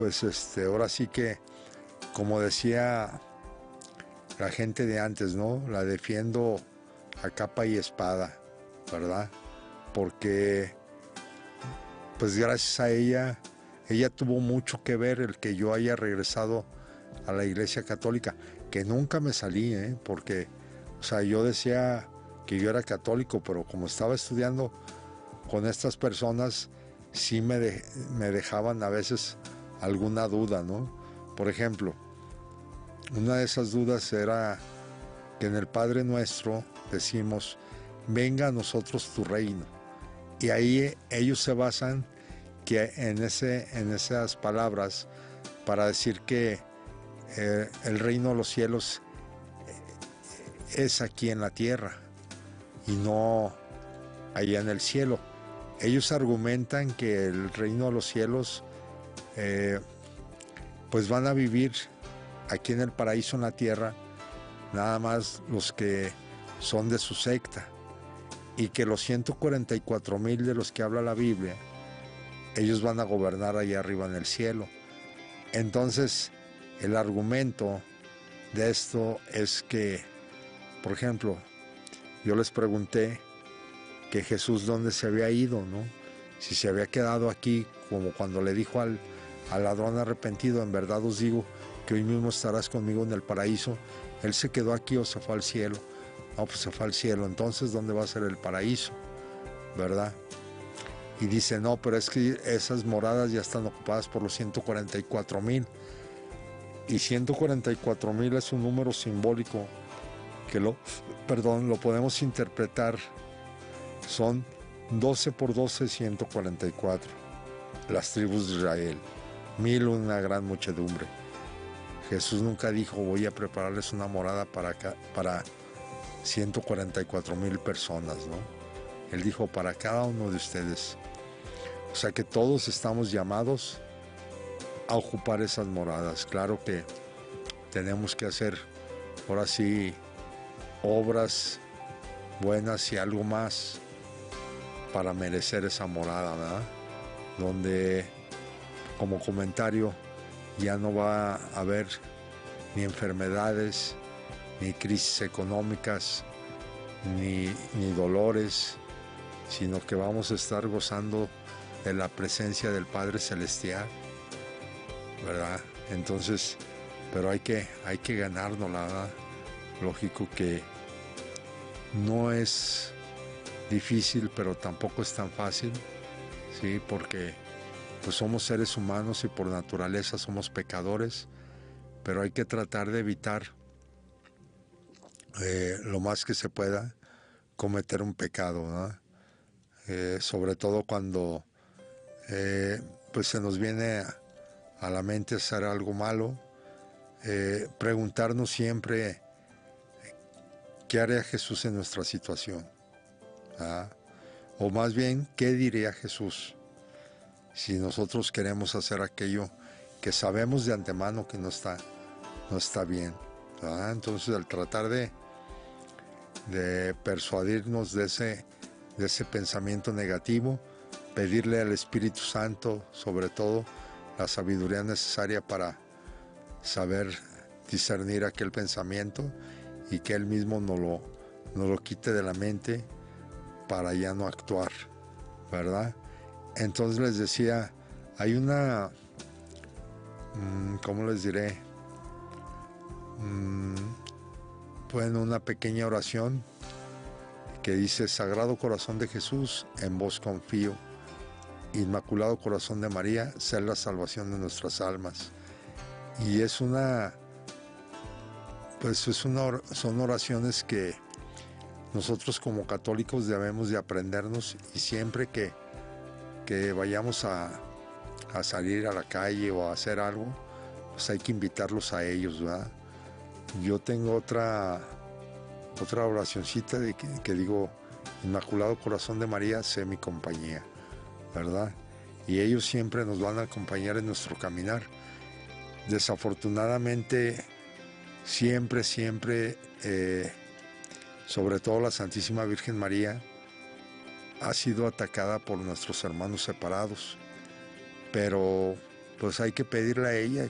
Pues ahora sí que, como decía la gente de antes, ¿no? La defiendo a capa y espada, ¿verdad? Porque, pues gracias a ella tuvo mucho que ver el que yo haya regresado a la Iglesia Católica, que nunca me salí, ¿eh? Porque, o sea, yo decía que yo era católico, pero como estaba estudiando con estas personas, sí me dejaban a veces alguna duda, ¿no? Por ejemplo, una de esas dudas era que en el Padre Nuestro decimos, venga a nosotros tu reino. Y ahí ellos se basan que en esas palabras para decir que el reino de los cielos es aquí en la tierra y no allá en el cielo. Ellos argumentan que el reino de los cielos pues van a vivir aquí en el paraíso en la tierra nada más los que son de su secta, y que los 144,000 de los que habla la Biblia, ellos van a gobernar allá arriba en el cielo. Entonces, el argumento de esto es que, por ejemplo, yo les pregunté que Jesús dónde se había ido, ¿no? Si se había quedado aquí, como cuando le dijo al ladrón arrepentido, en verdad os digo que hoy mismo estarás conmigo en el paraíso. Él se quedó aquí o se fue al cielo. No, pues se fue al cielo. Entonces, ¿dónde va a ser el paraíso? ¿Verdad? Y dice, no, pero es que esas moradas ya están ocupadas por los 144,000. Y 144,000 es un número simbólico que lo podemos interpretar. Son 12 por 12, 144. Las tribus de Israel. 1,000, una gran muchedumbre. Jesús nunca dijo, voy a prepararles una morada para 144,000 personas, ¿no? Él dijo, para cada uno de ustedes. O sea que todos estamos llamados a ocupar esas moradas. Claro que tenemos que hacer, ahora sí, obras buenas y algo más para merecer esa morada, ¿verdad? Donde, como comentario, ya no va a haber ni enfermedades, ni crisis económicas, ni dolores, sino que vamos a estar gozando de la presencia del Padre Celestial, ¿verdad? Entonces, pero hay que ganárnosla, ¿verdad? Lógico que no es difícil, pero tampoco es tan fácil, ¿sí? Porque pues somos seres humanos y por naturaleza somos pecadores, pero hay que tratar de evitar lo más que se pueda cometer un pecado, ¿no? Sobre todo cuando pues se nos viene a la mente hacer algo malo, preguntarnos siempre qué haría Jesús en nuestra situación, ¿ah? O más bien, ¿qué diría Jesús si nosotros queremos hacer aquello que sabemos de antemano que no está bien, ¿verdad? Entonces, al tratar de persuadirnos de ese pensamiento negativo, pedirle al Espíritu Santo, sobre todo, la sabiduría necesaria para saber discernir aquel pensamiento y que Él mismo nos lo quite de la mente para ya no actuar, ¿verdad? Entonces les decía, hay una, ¿cómo les diré? Bueno, una pequeña oración que dice, Sagrado Corazón de Jesús, en vos confío. Inmaculado Corazón de María, sé la salvación de nuestras almas. Y son oraciones que nosotros como católicos debemos de aprendernos, y siempre que vayamos a salir a la calle o a hacer algo, pues hay que invitarlos a ellos, ¿verdad? Yo tengo otra oracioncita de que digo, Inmaculado Corazón de María, sé mi compañía, ¿verdad? Y ellos siempre nos van a acompañar en nuestro caminar. Desafortunadamente, siempre, sobre todo la Santísima Virgen María, ha sido atacada por nuestros hermanos separados, pero pues hay que pedirle a ella